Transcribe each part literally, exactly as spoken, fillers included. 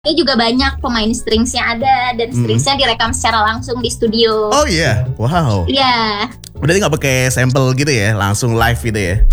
Ini juga banyak pemain stringsnya ada dan stringsnya hmm. direkam secara langsung di studio. Oh iya, yeah. Wow. Iya. Yeah. Berarti nggak pakai sampel gitu ya, langsung live gitu ya?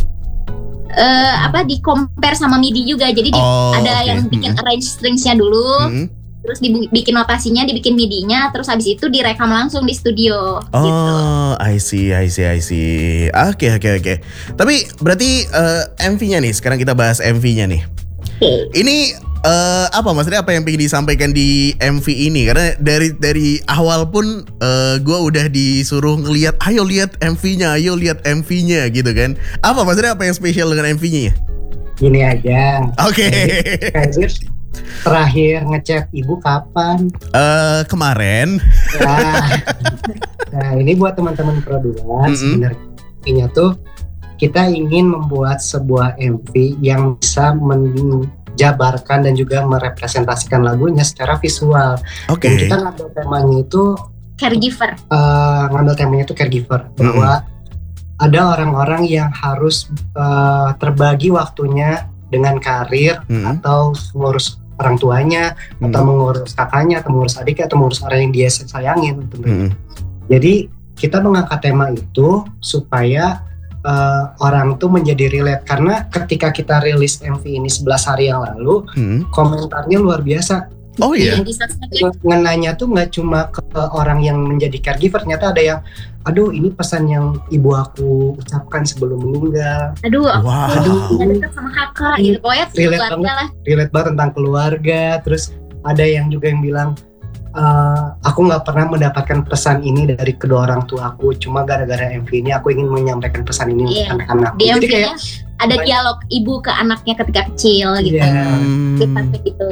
Uh, apa di compare sama MIDI juga, jadi di, oh, ada okay. yang bikin hmm. arrange stringsnya dulu, hmm. terus dibikin notasinya, dibikin MIDI-nya, terus habis itu direkam langsung di studio. Oh, gitu. I see, I see, I see. Oke, okay, oke, okay, oke. Okay. Tapi berarti uh, M V-nya nih, sekarang kita bahas M V-nya nih. Okay. Ini Uh, apa maksudnya apa yang pengen disampaikan di M V ini? Karena dari dari awal pun uh, gue udah disuruh ngelihat, ayo lihat M V-nya, ayo lihat M V-nya gitu kan. Apa maksudnya apa yang spesial dengan M V-nya? Gini aja. Oke. Okay. Terakhir ngechat ibu kapan? Uh, kemarin. Nah, nah ini buat teman-teman Pro dua mm-hmm. sebenarnya tuh kita ingin membuat sebuah M V yang bisa men jabarkan dan juga merepresentasikan lagunya secara visual. Oke. Okay. Dan kita ngambil temanya itu caregiver. Uh, ngambil temanya itu caregiver. Mm-hmm. Bahwa ada orang-orang yang harus uh, terbagi waktunya dengan karir mm-hmm. atau mengurus orang tuanya, mm-hmm. atau mengurus kakaknya, atau mengurus adiknya, atau mengurus orang yang dia sayangin. Mm-hmm. Jadi kita mengangkat tema itu supaya Uh, orang tuh menjadi relate, karena ketika kita rilis M V ini sebelas hari yang lalu hmm. komentarnya luar biasa. Oh iya. Yeah. Ngenanya tuh nggak cuma ke orang yang menjadi caregiver, ternyata ada yang, aduh ini pesan yang ibu aku ucapkan sebelum meninggal. Aduh, wow. aduh, dekat sama kakak, gitu. Pokoknya relate banget, lah. relate banget tentang keluarga. Terus ada yang juga yang bilang, Uh, aku nggak pernah mendapatkan pesan ini dari kedua orang tua aku, cuma gara-gara M V ini aku ingin menyampaikan pesan ini yeah. untuk anak-anak. Di M V-nya kayak ada dialog ibu ke anaknya ketika kecil gitu, yeah. gitu.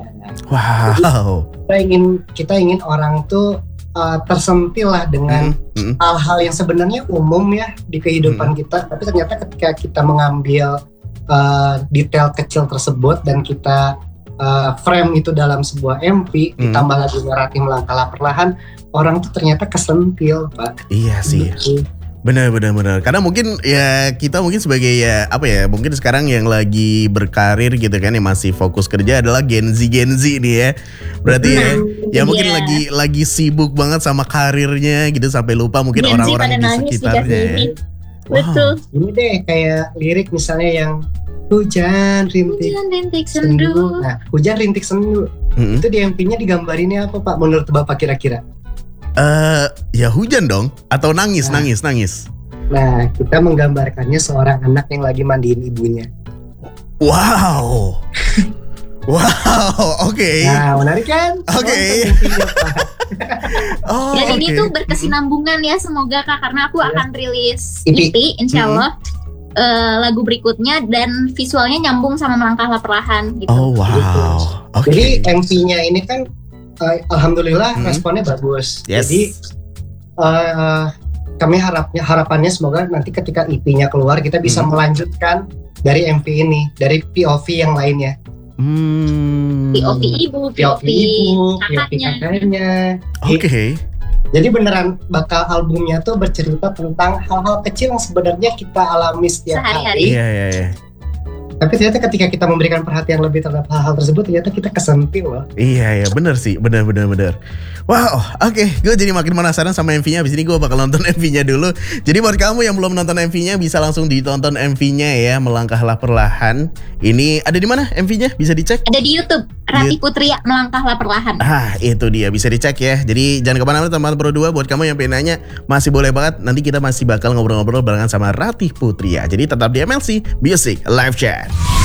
Wow. Jadi, kita ingin kita ingin orang tuh uh, tersentil lah dengan mm-hmm. hal-hal yang sebenarnya umum ya di kehidupan mm-hmm. kita, tapi ternyata ketika kita mengambil uh, detail kecil tersebut dan kita Uh, frame itu dalam sebuah M V, hmm. ditambah lagi naratif melangkah perlahan, orang tuh ternyata kesentil, Pak. Iya sih. Gitu. Benar, benar, benar. Karena mungkin ya kita mungkin sebagai ya apa ya, mungkin sekarang yang lagi berkarir gitu kan, yang masih fokus kerja adalah Gen Z Gen Z nih ya. Berarti ya, ya mungkin yeah. lagi lagi sibuk banget sama karirnya gitu sampai lupa mungkin Gen orang-orang di sekitarnya. Ya. Wow. Betul. Ini deh kayak lirik misalnya yang hujan rintik, hujan rintik sendu. sendu. Nah, hujan rintik sendu. Mm-hmm. Itu di M V-nya digambarinnya apa, Pak? Menurut Bapak kira-kira? Eh, uh, ya hujan dong, atau nangis, nah, nangis, nangis. Nah, kita menggambarkannya seorang anak yang lagi mandiin ibunya. Wow. Wow, oke. Okay. Nah, menarik kan? Oke. Okay. Oh, dan okay. ini tuh berkesinambungan ya, semoga Kak, karena aku yes. akan rilis E P, insya Allah. Mm-hmm. Uh, lagu berikutnya dan visualnya nyambung sama Melangkahlah Perlahan gitu. Oh wow. Gitu. Okay. Jadi M V-nya ini kan uh, alhamdulillah hmm. responnya bagus. Yes. Jadi uh, kami harapnya harapannya semoga nanti ketika E P-nya keluar kita bisa hmm. melanjutkan dari M V ini, dari P O V yang lainnya. Hmm. P O V ibu, P O V, P O V ibu, kakaknya. P O V kakaknya. Oke. Okay. Jadi beneran bakal albumnya tuh bercerita tentang hal-hal kecil yang sebenarnya kita alami setiap sehari-hari. hari. Iya, iya, iya. Tapi ternyata ketika kita memberikan perhatian lebih terhadap hal-hal tersebut, ternyata kita kesentil loh. Iya, iya, benar sih, benar, benar, benar. Wow, oke, okay. Gue jadi makin penasaran sama M V-nya. Abis ini gue bakal nonton M V-nya dulu. Jadi buat kamu yang belum nonton M V-nya, bisa langsung ditonton M V-nya ya, Melangkahlah Perlahan. Ini ada di mana M V-nya? Bisa dicek? Ada di YouTube, Ratih Putria, Melangkahlah Perlahan. Ah, itu dia, bisa dicek ya. Jadi jangan kemana-mana teman-teman Pro dua. Buat kamu yang pengen nanya, masih boleh banget. Nanti kita masih bakal ngobrol-ngobrol barengan sama Ratih Putria. Jadi tetap di M L C Music Live Chat.